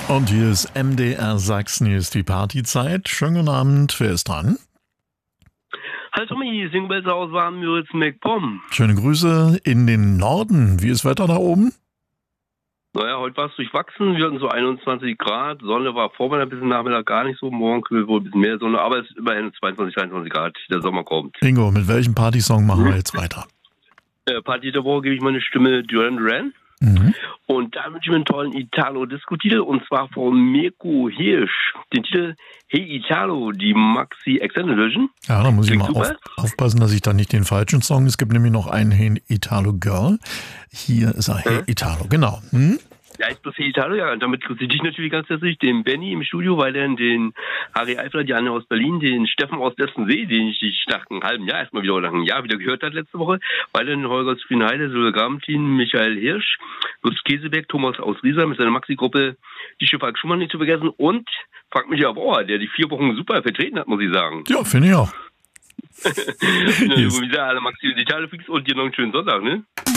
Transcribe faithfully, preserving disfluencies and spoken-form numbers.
Und hier ist M D R Sachsen, hier ist die Partyzeit. Schönen guten Abend, wer ist dran? Hallo Tommy, Singbells aus Warnmüritz, MacPom. Schöne Grüße in den Norden. Wie ist Wetter da oben? Naja, heute war es durchwachsen. Wir hatten so einundzwanzig Grad. Sonne war Vormittag ein bisschen, Nachmittag gar nicht so. Morgen kühl wohl ein bisschen mehr Sonne, aber es ist immerhin zweiundzwanzig, dreiundzwanzig Grad. Der Sommer kommt. Ingo, mit welchem Partysong machen wir jetzt weiter? Äh, Party der Woche gebe ich meine Stimme Duran Duran. Mhm. Und da wünsche ich mir einen tollen Italo-Disco-Titel, und zwar von Mirko Hirsch. Den Titel Hey Italo, die Maxi Extended Version. Ja, da muss ich Klingt mal auf, super. aufpassen, dass ich da nicht den falschen Song. Es gibt nämlich noch einen Hey Italo Girl. Hier ist er, Hey Hä? Italo, genau. Hm? Ja, ist bloß Hey Italo, ja. Und damit grüße ich dich natürlich ganz herzlich, den Benny im Studio, weil dann den Harry Eifler, die Anne aus Berlin, den Steffen aus Dessensee, den ich dich nach einem halben Jahr erstmal wieder, nach einem Jahr wieder gehört hat letzte Woche, weil dann Holger Zufriedenheide, Sule Gabentin, Michael Hirsch, Lutz Käsebeck, Thomas aus Riesa mit seiner Maxi-Gruppe, die Schiffalk Schumann nicht zu vergessen, und Frank Michael Bauer, der die vier Wochen super vertreten hat, muss ich sagen. Ja, finde ich auch. Ja, wieder alle Maxi und Italo-Freaks und dir noch einen schönen Sonntag, ne?